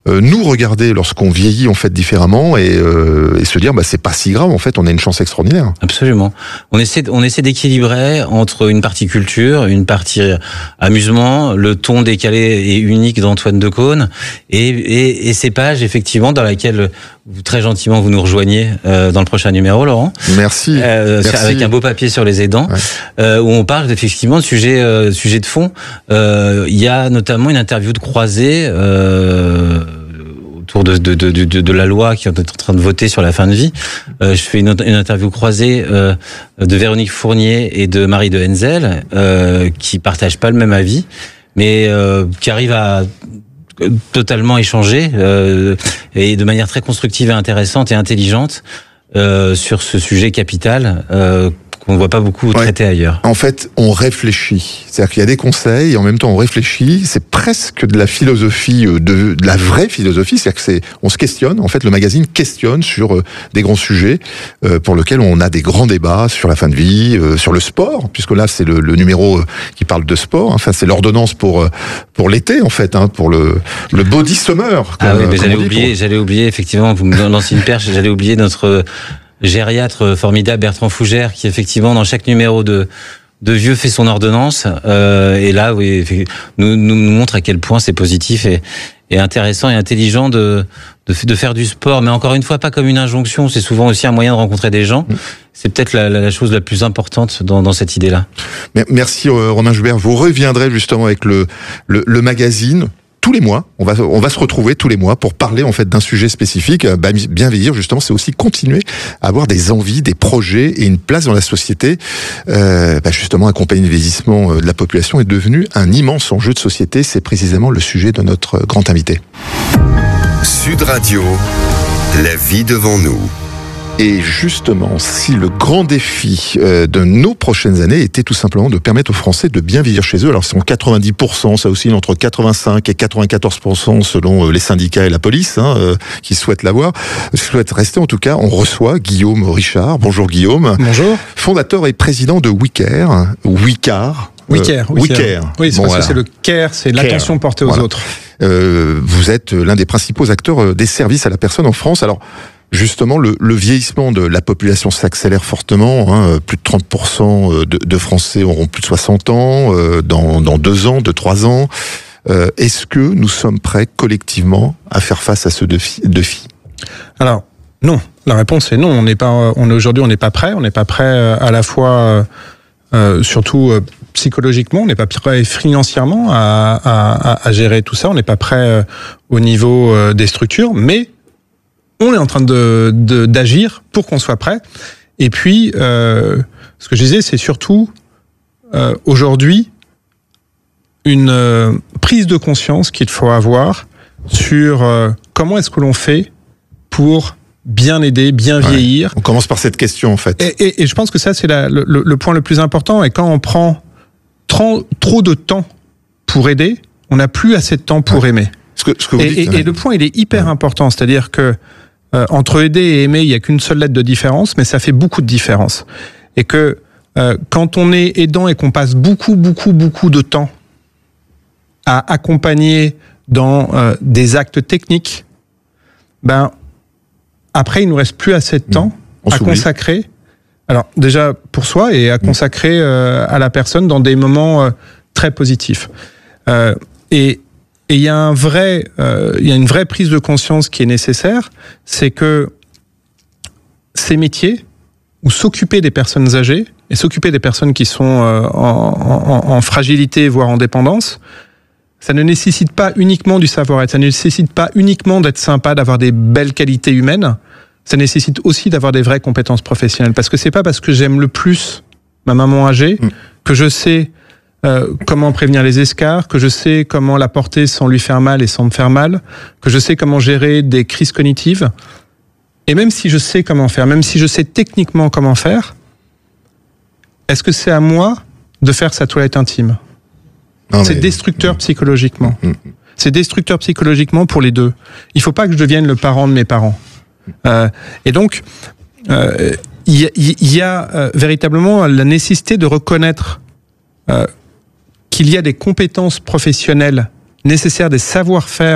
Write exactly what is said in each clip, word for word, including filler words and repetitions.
euh, nous regarder lorsqu'on vieillit en fait différemment et, euh, et se dire bah c'est pas si grave en fait, on a une chance extraordinaire. Absolument. On essaie on essaie d'équilibrer entre une partie culture, une partie amusement, le ton décalé et unique d'Antoine Decaune et, et, et ces pages effectivement dans laquelle vous très gentiment vous nous rejoignez euh, dans le prochain numéro, Laurent. Merci. Euh, Merci. Avec un beau papier sur les aidants, ouais. euh, où on parle effectivement de sujets euh, sujets de fond. Euh, il y a notamment une interview de Croisé euh, autour de, de, de, de, de la loi qui est en train de voter sur la fin de vie. Euh, je fais une, une interview croisée euh, de Véronique Fournier et de Marie de Henzel, euh, qui partagent pas le même avis, mais euh, qui arrivent à totalement échanger euh, et de manière très constructive et intéressante et intelligente euh, sur ce sujet capital euh, qu'on ne voit pas beaucoup traité ouais. ailleurs. En fait, on réfléchit. C'est-à-dire qu'il y a des conseils et en même temps on réfléchit. C'est presque de la philosophie, de, de la vraie philosophie. C'est-à-dire que c'est, on se questionne. En fait, le magazine questionne sur euh, des grands sujets euh, pour lesquels on a des grands débats sur la fin de vie, euh, sur le sport, puisque là c'est le, le numéro euh, qui parle de sport. Enfin, c'est l'ordonnance pour euh, pour l'été en fait, hein, pour le le body summer. Comme, ah oui, mais j'allais oublier, pour... j'allais oublier effectivement. Vous me lancez une perche. J'allais oublier notre gériatre formidable Bertrand Fougère qui effectivement dans chaque numéro de de Vieux fait son ordonnance euh, et là oui nous, nous nous montre à quel point c'est positif et, et intéressant et intelligent de, de de faire du sport, mais encore une fois pas comme une injonction, c'est souvent aussi un moyen de rencontrer des gens. C'est peut-être la, la chose la plus importante dans, dans cette idée-là. Merci euh, Romain Joubert, vous reviendrez justement avec le le, le magazine. Tous les mois, on va on va se retrouver tous les mois pour parler en fait d'un sujet spécifique. Bah, bien vieillir justement, c'est aussi continuer à avoir des envies, des projets et une place dans la société. Euh, bah, justement, accompagner le vieillissement de la population est devenu un immense enjeu de société. C'est précisément le sujet de notre grand invité. Sud Radio, la vie devant nous. Et justement, si le grand défi euh, de nos prochaines années était tout simplement de permettre aux Français de bien vieillir chez eux, alors c'est en quatre-vingt-dix pour cent, ça oscille entre quatre-vingt-cinq et quatre-vingt-quatorze pour cent selon euh, les syndicats et la police hein, euh, qui souhaitent l'avoir, souhaitent rester en tout cas, on reçoit Guillaume Richard. Bonjour Guillaume. Bonjour. Fondateur et président de WeCare, WeCare. WeCare, euh, WeCare. Oui, c'est bon, parce voilà. que c'est le care, c'est care. L'attention portée aux voilà. autres. Euh, vous êtes l'un des principaux acteurs des services à la personne en France. Alors, justement, le, le vieillissement de la population s'accélère fortement. Hein, plus de trente pour cent de, de Français auront plus de soixante ans euh, dans, dans deux ans, deux, trois ans. Euh, est-ce que nous sommes prêts collectivement à faire face à ce défi, défi ? Alors, non. La réponse est non. On n'est pas, on est aujourd'hui, on n'est pas prêt. On n'est pas prêt à la fois, euh, surtout euh, psychologiquement, on n'est pas prêt financièrement à, à, à gérer tout ça. On n'est pas prêt euh, au niveau euh, des structures, mais on est en train de, de d'agir pour qu'on soit prêt. Et puis, euh, ce que je disais, c'est surtout euh, aujourd'hui une euh, prise de conscience qu'il faut avoir sur euh, comment est-ce que l'on fait pour bien aider, bien vieillir. Ouais, on commence par cette question en fait. Et, et, et je pense que ça c'est la, le, le point le plus important. Et quand on prend trop, trop de temps pour aider, on n'a plus assez de temps pour ouais. aimer. Ce que, ce que vous et, dites, et, ouais. et le point il est hyper ouais. important, c'est-à-dire que Euh, entre aider et aimer, il n'y a qu'une seule lettre de différence, mais ça fait beaucoup de différence. Et que euh, quand on est aidant et qu'on passe beaucoup, beaucoup, beaucoup de temps à accompagner dans euh, des actes techniques, ben après il nous reste plus assez de temps mmh. à consacrer. Alors déjà pour soi et à consacrer euh, à la personne dans des moments euh, très positifs. Euh, et Et il y a un vrai, euh, il y a une vraie prise de conscience qui est nécessaire, c'est que ces métiers, ou s'occuper des personnes âgées, et s'occuper des personnes qui sont euh, en, en, en fragilité, voire en dépendance, ça ne nécessite pas uniquement du savoir-être, ça ne nécessite pas uniquement d'être sympa, d'avoir des belles qualités humaines, ça nécessite aussi d'avoir des vraies compétences professionnelles. Parce que c'est pas parce que j'aime le plus ma maman âgée mmh. que je sais Euh, comment prévenir les escarres, que je sais comment la porter sans lui faire mal et sans me faire mal, que je sais comment gérer des crises cognitives. Et même si je sais comment faire, même si je sais techniquement comment faire, est-ce que c'est à moi de faire sa toilette intime ? Non, C'est mais... destructeur psychologiquement. Mmh. C'est destructeur psychologiquement pour les deux. Il faut pas que je devienne le parent de mes parents. Euh, et donc, euh, il y a, il y a euh, véritablement la nécessité de reconnaître euh, qu'il y a des compétences professionnelles nécessaires, des savoir-faire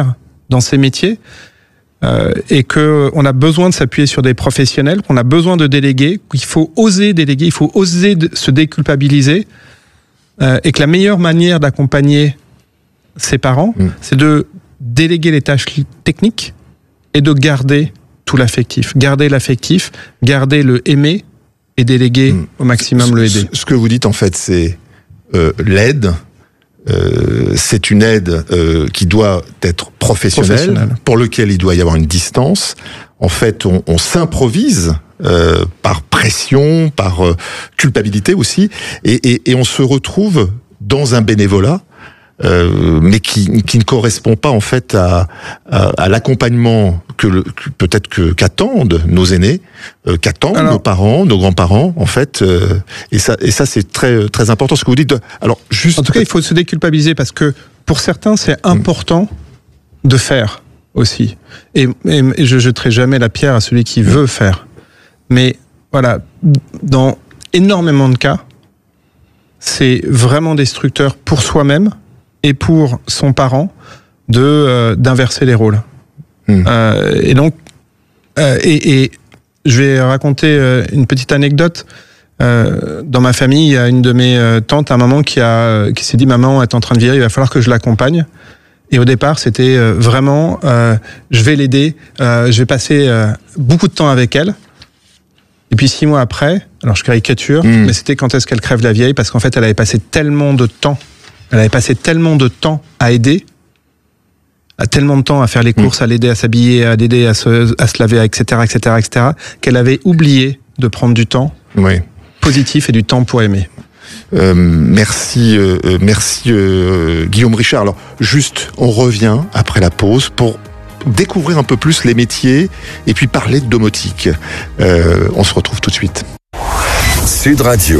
dans ces métiers euh, et que on a besoin de s'appuyer sur des professionnels, qu'on a besoin de déléguer, qu'il faut oser déléguer, il faut oser de se déculpabiliser euh, et que la meilleure manière d'accompagner ses parents, mmh. c'est de déléguer les tâches techniques et de garder tout l'affectif. Garder l'affectif, garder le aimer et déléguer mmh. au maximum le aider. Ce que vous dites en fait, c'est euh, l'aide. Euh, c'est une aide euh, qui doit être professionnelle, professionnelle, pour lequel il doit y avoir une distance. En fait, on, on s'improvise euh, par pression, par euh, culpabilité aussi, et, et, et on se retrouve dans un bénévolat. Euh, mais qui, qui ne correspond pas en fait à, à, à l'accompagnement que, le, que peut-être que qu'attendent nos aînés, euh, qu'attendent alors, nos parents, nos grands-parents en fait, euh, et ça et ça c'est très très important ce que vous dites. Alors juste en tout cas il faut se déculpabiliser parce que pour certains c'est important mmh. de faire aussi et, et, et je jetterai jamais la pierre à celui qui mmh. veut faire, mais voilà, dans énormément de cas c'est vraiment destructeur pour soi-même et pour son parent de euh, d'inverser les rôles. Mmh. Euh, et donc, euh, et, et je vais raconter euh, une petite anecdote. Euh, dans ma famille, il y a une de mes euh, tantes, un maman qui a qui s'est dit maman est en train de vieillir, il va falloir que je l'accompagne. Et au départ, c'était euh, vraiment, euh, je vais l'aider, euh, je vais passer euh, beaucoup de temps avec elle. Et puis six mois après, alors je caricature, mmh. mais c'était quand est-ce qu'elle crève la vieille, parce qu'en fait, elle avait passé tellement de temps. Elle avait passé tellement de temps à aider, à tellement de temps à faire les courses, mmh. à l'aider à s'habiller, à l'aider à se, à se laver, et cetera, et cetera, et cetera, qu'elle avait oublié de prendre du temps oui. positif et du temps pour aimer. Euh, merci, euh, merci euh, Guillaume Richard. Alors juste, on revient après la pause pour découvrir un peu plus les métiers et puis parler de domotique. Euh, on se retrouve tout de suite. Sud Radio.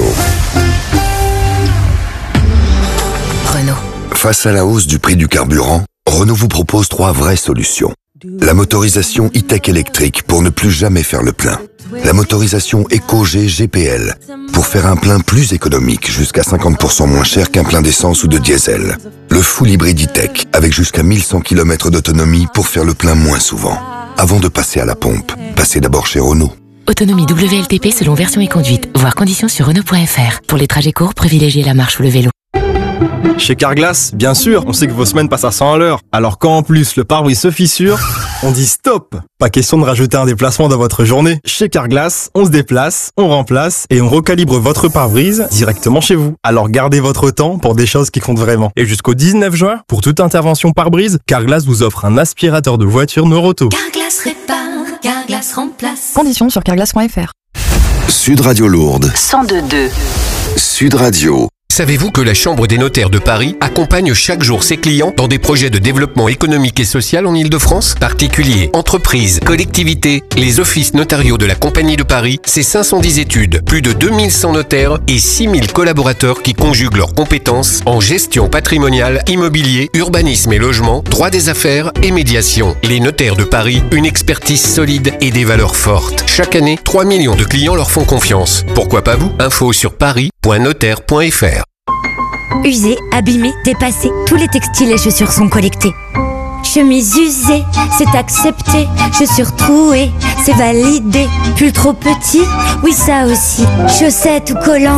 Renault. Face à la hausse du prix du carburant, Renault vous propose trois vraies solutions. La motorisation e-tech électrique pour ne plus jamais faire le plein. La motorisation EcoG G P L pour faire un plein plus économique, jusqu'à cinquante pour cent moins cher qu'un plein d'essence ou de diesel. Le full hybride e-tech avec jusqu'à mille cent kilomètres d'autonomie pour faire le plein moins souvent. Avant de passer à la pompe, passez d'abord chez Renault. Autonomie W L T P selon version et conduite. Voir conditions sur Renault point F R. Pour les trajets courts, privilégiez la marche ou le vélo. Chez Carglass, bien sûr, on sait que vos semaines passent à cent à l'heure. Alors quand en plus le pare-brise se fissure, on dit stop. Pas question de rajouter un déplacement dans votre journée. Chez Carglass, on se déplace, on remplace et on recalibre votre pare-brise directement chez vous. Alors gardez votre temps pour des choses qui comptent vraiment. Et jusqu'au dix-neuf juin, pour toute intervention pare-brise, Carglass vous offre un aspirateur de voiture Noroto. Carglass répare, Carglass remplace. Conditions sur carglass point F R. Sud Radio Lourdes. cent deux deux. Sud Radio. Savez-vous que la Chambre des notaires de Paris accompagne chaque jour ses clients dans des projets de développement économique et social en Île-de-France? Particuliers, entreprises, collectivités, les offices notariaux de la Compagnie de Paris, c'est cinq cent dix études, plus de deux mille cent notaires et six mille collaborateurs qui conjuguent leurs compétences en gestion patrimoniale, immobilier, urbanisme et logement, droit des affaires et médiation. Les notaires de Paris, une expertise solide et des valeurs fortes. Chaque année, trois millions de clients leur font confiance. Pourquoi pas vous? Info sur paris point notaire point F R. Usés, abîmés, dépassés, tous les textiles et chaussures sont collectés. Chemise usée, c'est accepté. Chaussures trouées, c'est validé. Pull trop petit, oui ça aussi. Chaussettes ou collants.